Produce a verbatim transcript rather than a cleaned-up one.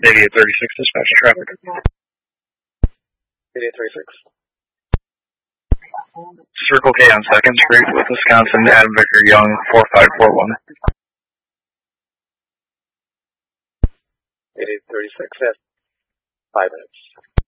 eighty-eight thirty-six, dispatch traffic. eighty-eight thirty-six. Circle K on second Street with Wisconsin, Adam Victor Young, four five four one. eighty-eight thirty-six, five minutes.